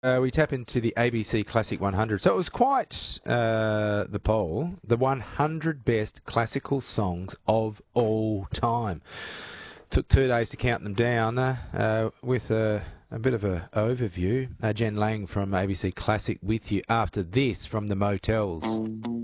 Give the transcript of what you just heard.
We tap into the ABC Classic 100. So it was quite the poll, the 100 best classical songs of all time. Took 2 days to count them down with a bit of an overview. Jen Lang from ABC Classic with you after this from the Motels.